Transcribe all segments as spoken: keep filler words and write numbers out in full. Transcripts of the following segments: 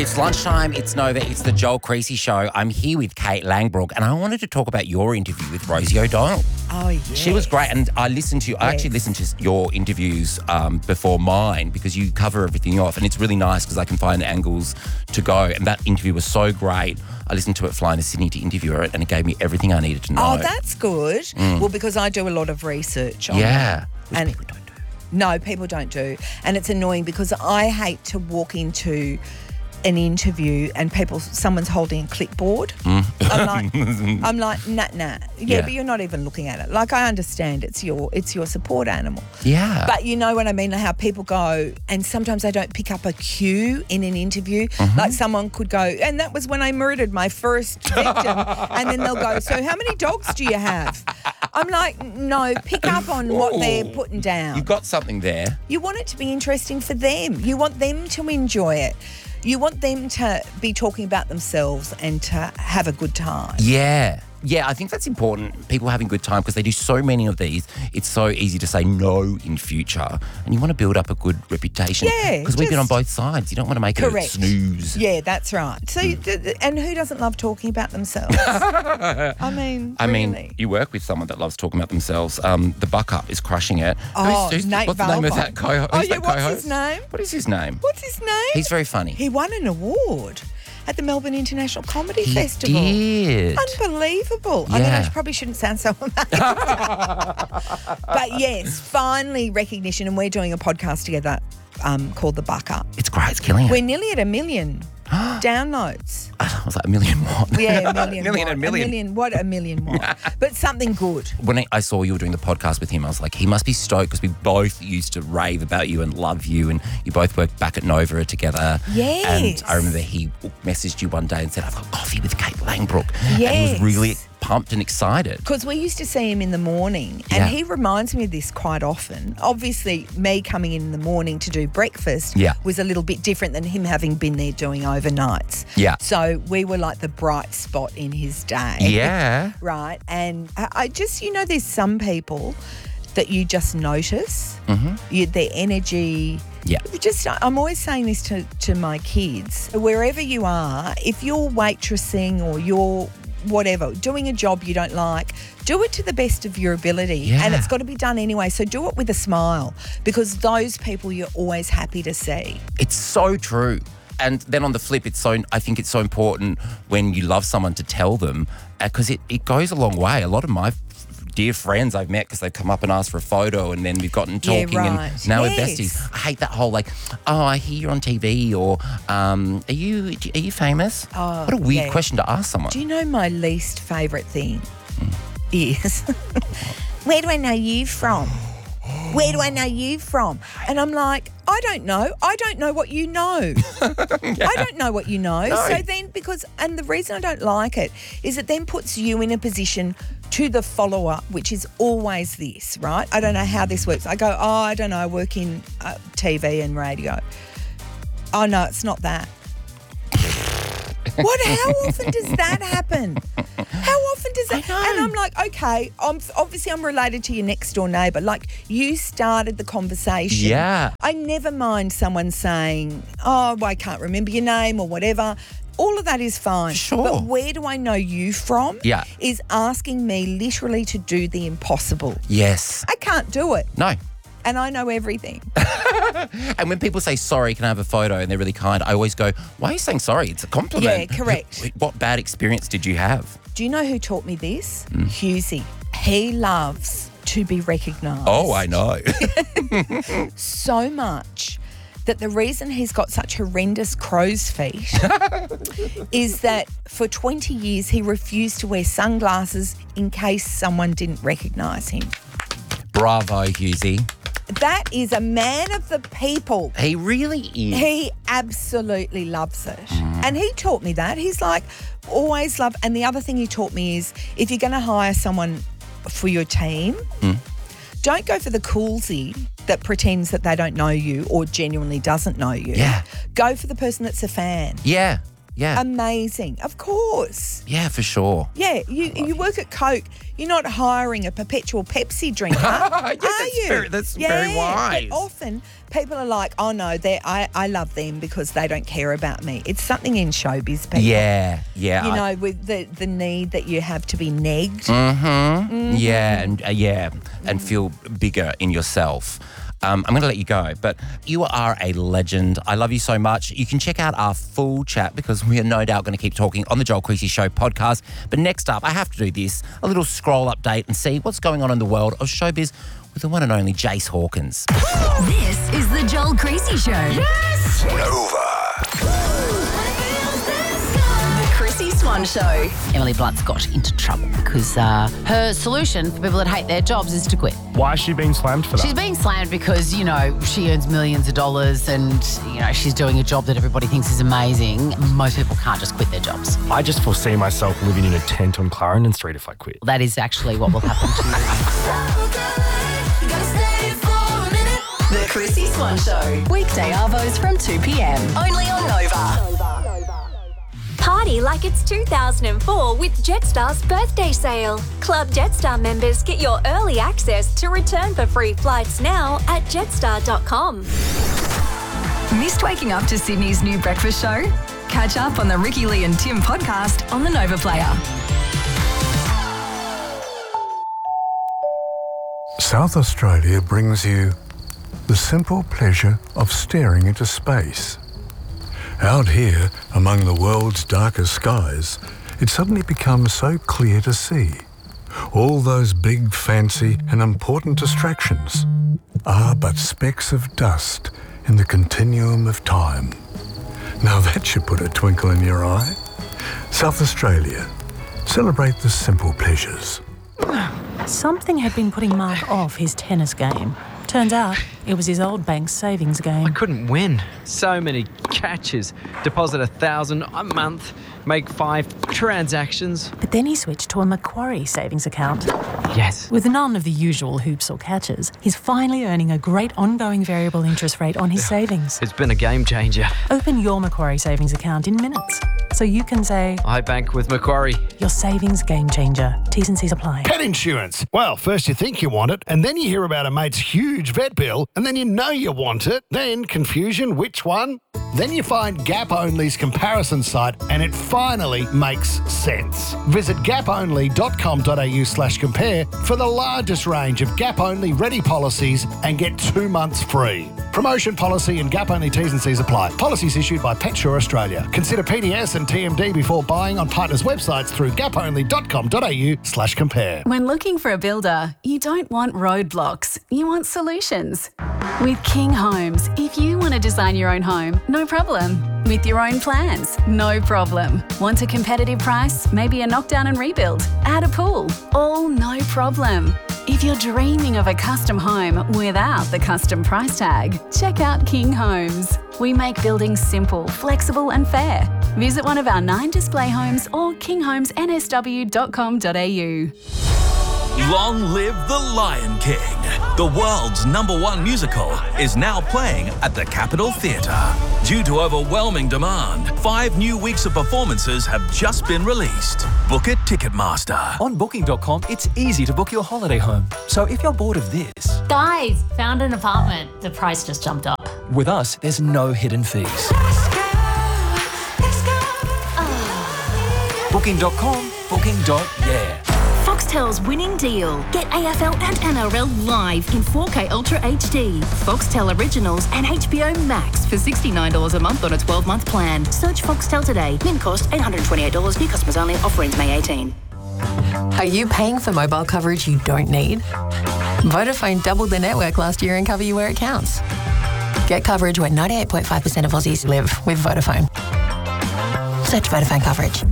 It's lunchtime, it's Nova, it's the Joel Creasy Show. I'm here with Kate Langbroek and I wanted to talk about your interview with Rosie O'Donnell. Oh, yes. She was great and I listened to, I Yes. actually listened to your interviews um, before mine because you cover everything off and it's really nice because I can find angles to go, and that interview was so great. I listened to it flying to Sydney to interview her and it gave me everything I needed to know. Oh, that's good. Well, because I do a lot of research on Yeah. it. Which And people don't do. no, people don't do. And it's annoying because I hate to walk into an interview and people, someone's holding a clipboard. I'm like, I'm like, nah, nah. Yeah, Yeah. but you're not even looking at it. Like, I understand it's your, it's your support animal. Yeah. But you know what I mean? How people go, and sometimes they don't pick up a cue in an interview. Like someone could go, and that was when I murdered my first victim. And then they'll go, so how many dogs do you have? I'm like, no, pick up on what they're putting down. You've got something there. You want it to be interesting for them. You want them to enjoy it. You want them to be talking about themselves and to have a good time. Yeah. Yeah, I think that's important, people having a good time, because they do so many of these. It's so easy to say no in future, and you want to build up a good reputation. Yeah, Because we've been on just- both sides. You don't want to make it Correct. a snooze. Yeah, that's right. So, you- th- th- and who doesn't love talking about themselves? I mean, I really. mean, you work with someone that loves talking about themselves. Um, the Buck Up is crushing it. Oh, who's, who's, Nate what's the name of Valvo. that co-host? Oh, Who's yeah, that what's co-host? his name? What is his name? What's his name? He's very funny. He won an award at the Melbourne International Comedy He Festival. did. Unbelievable. I mean, Yeah. I probably shouldn't sound so amazing. But yes, finally recognition, and we're doing a podcast together um, called The Buck Up. It's great. It's killing it. We're nearly at a million downloads. I was like, a million what? Yeah, a million. million what? and million. A million. What a million what? But something good. When I- I saw you were doing the podcast with him, I was like, he must be stoked because we both used to rave about you and love you, and you both worked back at Nova together. Yes. And I remember he messaged you one day and said, I've got coffee with Kate Langbroek. And he Yes. was really pumped and excited. Because we used to see him in the morning, and Yeah. he reminds me of this quite often. Obviously, me coming in in the morning to do breakfast Yeah. was a little bit different than him having been there doing overnights. Yeah. So we were like the bright spot in his day. Yeah. Right. And I I just, you know, there's some people that you just notice, mm-hmm. you, their energy. Yeah. Just, I'm always saying this to, to my kids. Wherever you are, if you're waitressing or you're whatever, doing a job you don't like, do it to the best of your ability. Yeah. And it's got to be done anyway. So do it with a smile, because those people you're always happy to see. It's so true. And then on the flip, it's so I think it's so important when you love someone to tell them, because it, it goes a long way. A lot of my f- dear friends I've met because they've come up and asked for a photo, and then we've gotten Yeah, talking, right. and now Yes. we're besties. I hate that whole like, oh, I hear you're on T V, or um, are you are you famous? Oh, what a weird yeah. question to ask someone. Do you know my least favourite thing is, where do I know you from? Where do I know you from? And I'm like, I don't know. I don't know what you know. I don't know what you know. No. So then, because, and the reason I don't like it is it then puts you in a position to the follower, which is always this, right? I don't know how this works. I go, oh, I don't know, I work in uh, T V and radio. Oh, no, it's not that. What? How often does that happen? How often does that? I know. And I'm like, okay, I'm obviously I'm related to your next door neighbour. Like, you started the conversation. Yeah. I never mind someone saying, oh, well, I can't remember your name or whatever. All of that is fine. Sure. But where do I know you from? Yeah. Is asking me literally to do the impossible. Yes. I can't do it. No. And I know everything. And when people say sorry, can I have a photo, and they're really kind, I always go, why are you saying sorry? It's a compliment. Yeah, correct. What bad experience did you have? Do you know who taught me this? Hughesy. He loves to be recognised. Oh, I know. So much that the reason he's got such horrendous crow's feet is that for twenty years he refused to wear sunglasses in case someone didn't recognise him. Bravo, Hughesy. That is a man of the people. He really is. He absolutely loves it. And he taught me that. He's like, always love. And the other thing he taught me is, if you're going to hire someone for your team, don't go for the coolsy that pretends that they don't know you or genuinely doesn't know you. Yeah. Go for the person that's a fan. Yeah. Yeah. Amazing. Of course. Yeah, for sure. Yeah, you you work at Coke. You're not hiring a perpetual Pepsi drinker, yeah, are that's you? Very, that's yeah, very wise. But often people are like, oh no, they I, I love them because they don't care about me. It's something in showbiz, people. Yeah, yeah. You I- know, with the, the need that you have to be negged. Mm-hmm. Mm-hmm. Yeah, and uh, yeah, and mm. feel bigger in yourself. Um, I'm going to let you go, but you are a legend. I love you so much. You can check out our full chat because we are no doubt going to keep talking on the Joel Creasy Show podcast. But next up, I have to do this, a little scroll update and see what's going on in the world of showbiz with the one and only Jace Hawkins. This is the Joel Creasy Show. Yes! Nova. Chrissy Swan Show. Emily Blunt's got into trouble because uh, her solution for people that hate their jobs is to quit. Why is she being slammed for that? She's being slammed because, you know, she earns millions of dollars and, you know, she's doing a job that everybody thinks is amazing. Most people can't just quit their jobs. I just foresee myself living in a tent on Clarendon Street if I quit. That is actually what will happen to you. The Chrissy Swan Show. Weekday arvos from two p.m. Only on Nova. Party like it's two thousand four with Jetstar's birthday sale. Club Jetstar members get your early access to return for free flights now at jetstar dot com. Missed waking up to Sydney's new breakfast show? Catch up on the Ricky Lee and Tim podcast on the Nova Player. South Australia brings you the simple pleasure of staring into space. Out here, among the world's darkest skies, it suddenly becomes so clear to see. All those big, fancy and important distractions are but specks of dust in the continuum of time. Now that should put a twinkle in your eye. South Australia, celebrate the simple pleasures. Something had been putting Mark off his tennis game. Turns out it was his old bank's savings game. I couldn't win. So many catches. Deposit a thousand a month, make five transactions. But then he switched to a Macquarie savings account. Yes. With none of the usual hoops or catches, he's finally earning a great ongoing variable interest rate on his savings. It's been a game changer. Open your Macquarie savings account in minutes. So you can say, I bank with Macquarie. Your savings game changer. T's and C's apply. Pet insurance. Well, first you think you want it, and then you hear about a mate's huge vet bill, and then you know you want it. Then confusion, which one? Then you find Gap Only's comparison site, and it finally makes sense. Visit gap only dot com dot a u slash compare for the largest range of Gap Only ready policies and get two months free. Promotion policy and Gap Only T's and C's apply. Policies issued by PetSure Australia. Consider P D S and T M D before buying on partners' websites through gap only dot com dot a u slash compare. When looking for a builder, you don't want roadblocks, you want solutions. With King Homes, if you want to design your own home, no problem. With your own plans, no problem. Want a competitive price? Maybe a knockdown and rebuild? Add a pool? All no problem. If you're dreaming of a custom home without the custom price tag, check out King Homes. We make building simple, flexible and fair. Visit one of our nine display homes or king homes n s w dot com dot a u. Long live the Lion King. The world's number one musical is now playing at the Capitol Theatre. Due to overwhelming demand, five new weeks of performances have just been released. Book at Ticketmaster. On booking dot com, it's easy to book your holiday home. So if you're bored of this... Guys, found an apartment. The price just jumped up. With us, there's no hidden fees. Let's go. Let's go. Oh. booking dot com, booking. Yeah. Foxtel's winning deal. Get A F L and N R L live in four K Ultra H D. Foxtel Originals and H B O Max for sixty-nine dollars a month on a twelve-month plan. Search Foxtel today. Min cost eight hundred twenty-eight dollars. New customers only. Offer ends May eighteenth. Are you paying for mobile coverage you don't need? Vodafone doubled their network last year and cover you where it counts. Get coverage where ninety-eight point five percent of Aussies live with Vodafone. Search Vodafone coverage.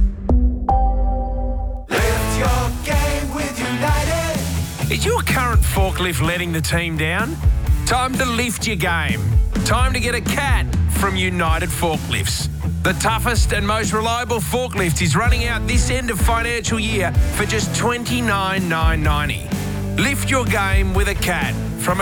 Is your current forklift letting the team down? Time to lift your game. Time to get a cat from United Forklifts. The toughest and most reliable forklift is running out this end of financial year for just twenty-nine thousand nine hundred ninety dollars. Lift your game with a cat from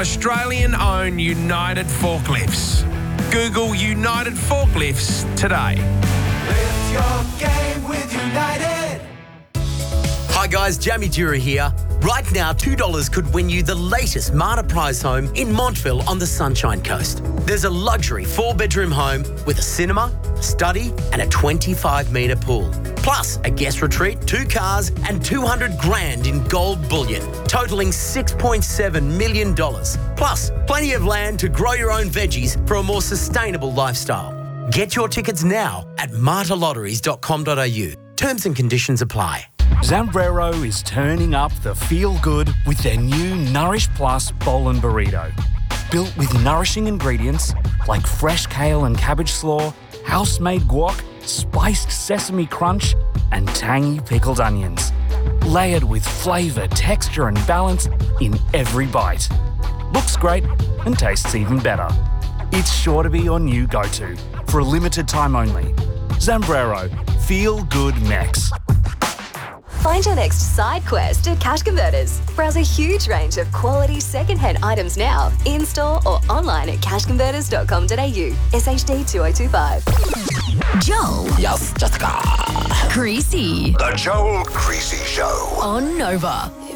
Australian-owned United Forklifts. Google United Forklifts today. Lift your game with United. Hi guys, Jamie Dura here. Right now, two dollars could win you the latest Marta Prize home in Montville on the Sunshine Coast. There's a luxury four-bedroom home with a cinema, a study and a twenty-five metre pool. Plus a guest retreat, two cars and two hundred grand in gold bullion, totalling six point seven million dollars. Plus plenty of land to grow your own veggies for a more sustainable lifestyle. Get your tickets now at marta lotteries dot com dot a u. Terms and conditions apply. Zambrero is turning up the feel-good with their new Nourish Plus Bowl and Burrito. Built with nourishing ingredients like fresh kale and cabbage slaw, house-made guac, spiced sesame crunch and tangy pickled onions. Layered with flavour, texture and balance in every bite. Looks great and tastes even better. It's sure to be your new go-to for a limited time only. Zambrero, feel good Mex. Find your next side quest at Cash Converters. Browse a huge range of quality second-hand items now, in-store or online at cash converters dot com dot a u. S H D two oh two five. Joel. Yes, Jessica. Creasy. The Joel Creasy Show. On Nova.